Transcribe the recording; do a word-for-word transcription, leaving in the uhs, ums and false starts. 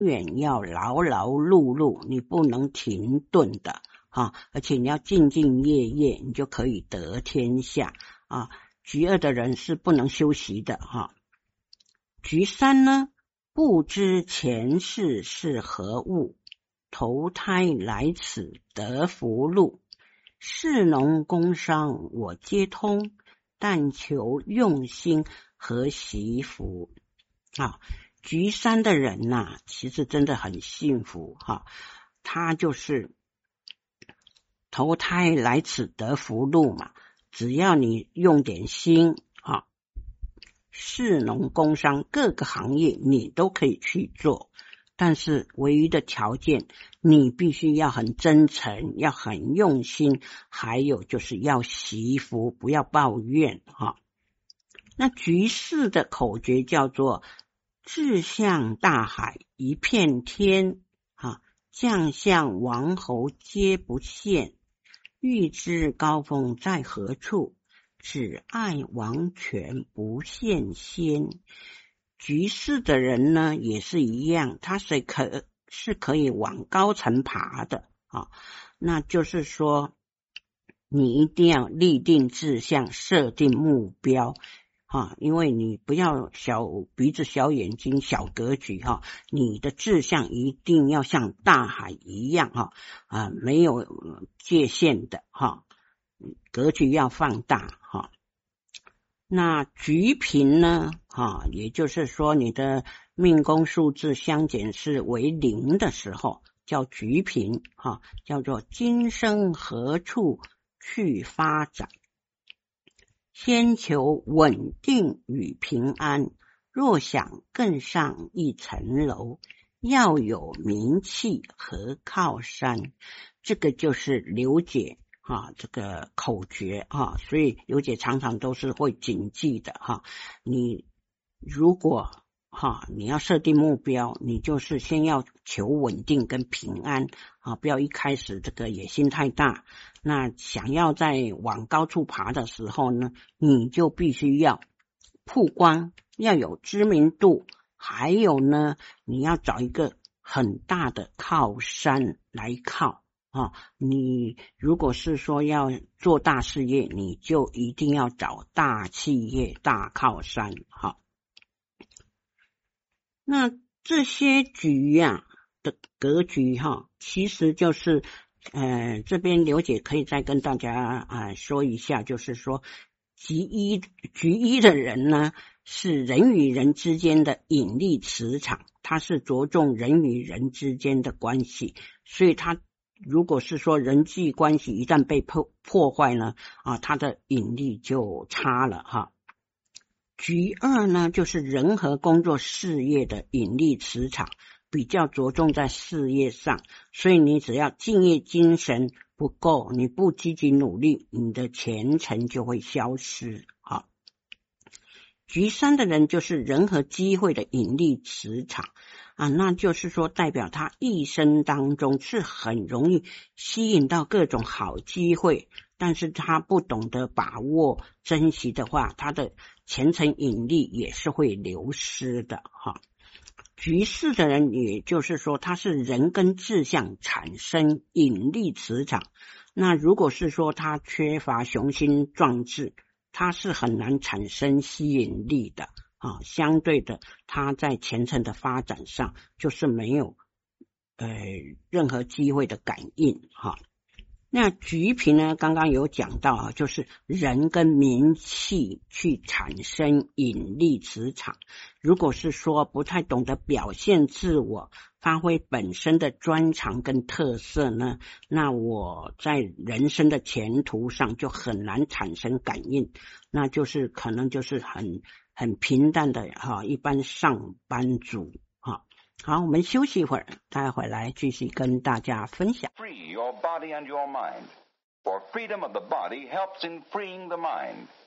远要劳劳碌碌，你不能停顿的啊，而且你要兢兢业业，你就可以得天下啊。局二的人是不能休息的哈、啊。局三呢，不知前世是何物，投胎来此得福禄，士农工商我皆通，但求用心和惜福啊。局三的人呐、啊，其实真的很幸福哈、啊，他就是投胎来此得福禄嘛，只要你用点心啊，士农工商各个行业你都可以去做，但是唯一的条件，你必须要很真诚，要很用心，还有就是要惜福，不要抱怨哈。那局四的口诀叫做志向大海一片天啊，将相王侯皆不羡，欲知高峰在何处，只爱王权不羡仙。局四的人呢也是一样，他是可是可以往高层爬的啊。那就是说你一定要立定志向，设定目标啊，因为你不要小鼻子小眼睛小格局哈、啊，你的志向一定要像大海一样哈 啊, 啊没有界限的哈、啊，格局要放大哈、啊。那局平呢啊，也就是说你的命宫数字相减是为零的时候叫局平啊，叫做今生何处去发展，先求稳定与平安，若想更上一层楼，要有名气和靠山。这个就是刘姐啊，这个口诀啊，所以刘姐常常都是会谨记的哈、啊。你如果哈、啊，你要设定目标，你就是先要求稳定跟平安啊，不要一开始这个野心太大。那想要在往高处爬的时候呢，你就必须要曝光，要有知名度，还有呢，你要找一个很大的靠山来靠啊。你如果是说要做大事业，你就一定要找大企业、大靠山哈。那这些局呀、啊、的格局哈，其实就是呃，这边刘姐可以再跟大家啊、呃、说一下，就是说局一局一的人呢，是人与人之间的引力磁场，它是着重人与人之间的关系，所以它如果是说人际关系一旦被破破坏呢啊，它的引力就差了哈。局二呢，就是人和工作事业的引力磁场比较着重在事业上，所以你只要敬业精神不够，你不积极努力，你的前程就会消失啊。局三的人就是人和机会的引力磁场啊，那就是说代表他一生当中是很容易吸引到各种好机会，但是他不懂得把握珍惜的话，他的前程引力也是会流失的哈。局四的人，也就是说他是人跟志向产生引力磁场，那如果是说他缺乏雄心壮志，他是很难产生吸引力的啊。相对的，他在前程的发展上就是没有呃任何机会的感应哈。那局平呢，刚刚有讲到啊，就是人跟名气去产生引力磁场。如果是说不太懂得表现自我，发挥本身的专长跟特色呢，那我在人生的前途上就很难产生感应，那就是可能就是很很平淡的哈，一般上班族哈。好，我们休息一会儿，待会儿来继续跟大家分享。 Free your body and your mind. For freedom of the body helps in freeing the mind.